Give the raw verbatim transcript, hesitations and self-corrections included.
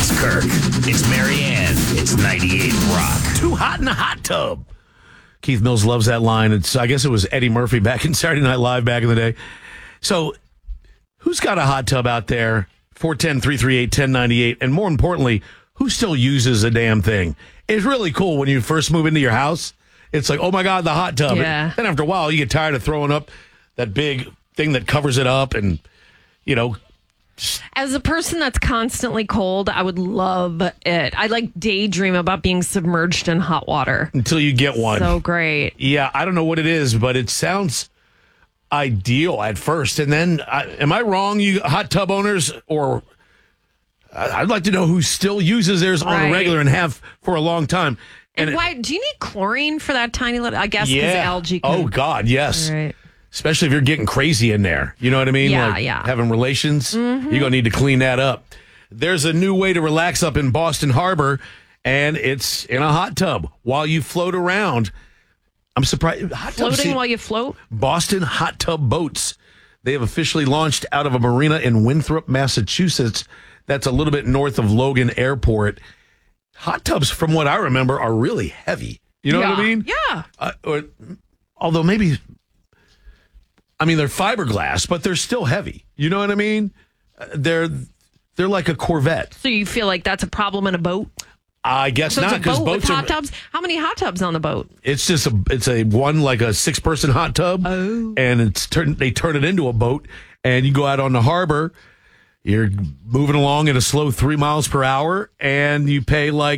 It's Kirk. It's Marianne. It's ninety-eight Rock. Too hot in the hot tub. Keith Mills loves that line. It's I guess it was Eddie Murphy back in Saturday Night Live back in the day. So, who's got a hot tub out there? four one zero, three three eight, one zero nine eight. And more importantly, who still uses a damn thing? It's really cool when you first move into your house. It's like, oh my God, the hot tub. Yeah. Then after a while, you get tired of throwing up that big thing that covers it up and, you know. As a person that's constantly cold, I would love it. I like daydream about being submerged in hot water. Until you get one. So great. Yeah, I don't know what it is, but it sounds ideal at first. And then, I, am I wrong, you hot tub owners? Or I'd like to know who still uses theirs on Right. a regular and have for a long time. And, And why do you need chlorine for that tiny little? I guess because yeah. algae. Oh, Can, God, yes. Right. Especially if you're getting crazy in there. You know what I mean? Yeah, like yeah. having relations. Mm-hmm. You're going to need to clean that up. There's a new way to relax up in Boston Harbor, and it's in a hot tub while you float around. I'm surprised. Hot tub Floating seem- while you float? Boston Hot Tub Boats. They have officially launched out of a marina in Winthrop, Massachusetts. That's a little bit north of Logan Airport. Hot tubs, from what I remember, are really heavy. You know yeah. what I mean? Yeah. Uh, or, although maybe... I mean, they're fiberglass, but they're still heavy. You know what I mean? Uh, They're they're like a Corvette. So you feel like that's a problem in a boat? I guess So not, it's a because boat with boats hot are. tubs? How many hot tubs on the boat? It's just a it's a one like a six person hot tub, Oh. and it's turn they turn it into a boat, and you go out on the harbor. You're moving along at a slow three miles per hour, and you pay like